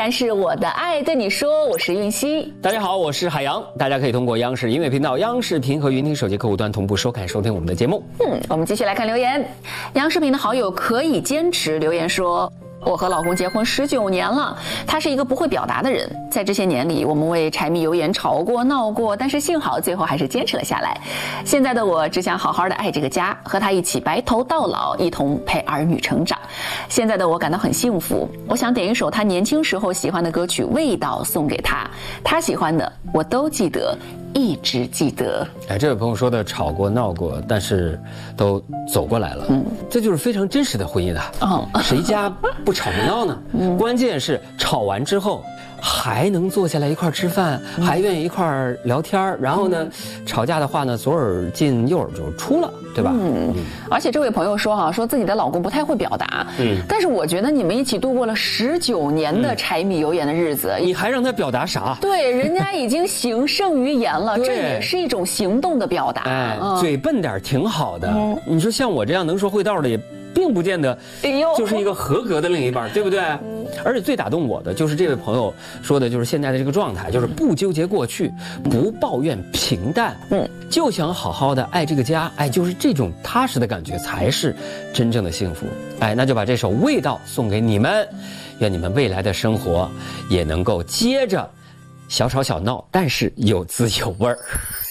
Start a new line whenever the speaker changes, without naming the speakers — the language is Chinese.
然是我的爱对你说，我是韵熙。
大家好，我是海洋。大家可以通过央视音乐频道、央视频和云听手机客户端同步收看收听我们的节目。
我们继续来看留言。央视频的好友可以坚持留言说，我和老公结婚19年了，他是一个不会表达的人。在这些年里，我们为柴米油盐吵过闹过，但是幸好最后还是坚持了下来。现在的我只想好好的爱这个家，和他一起白头到老，一同陪儿女成长。现在的我感到很幸福，我想点一首他年轻时候喜欢的歌曲《味道》送给他，他喜欢的我都记得，一直记得。
这位朋友说的吵过闹过，但是都走过来了，这就是非常真实的婚姻啊。谁家不吵不闹呢？关键是吵完之后还能坐下来一块吃饭，还愿意一块聊天，然后呢，吵架的话呢，左耳进右耳就出了，对吧？
而且这位朋友说说自己的老公不太会表达，但是我觉得你们一起度过了19年的柴米油盐的日子，
你还让他表达啥？
对，人家已经行胜于言了，这也是一种行动的表达。
嘴笨点挺好的。你说像我这样能说会道的也并不见得就是一个合格的另一半，对不对？而且最打动我的就是这位朋友说的，就是现在的这个状态，就是不纠结过去，不抱怨平淡，就想好好的爱这个家，就是这种踏实的感觉才是真正的幸福。那就把这首《味道》送给你们，愿你们未来的生活也能够接着小吵小闹，但是有滋有味儿。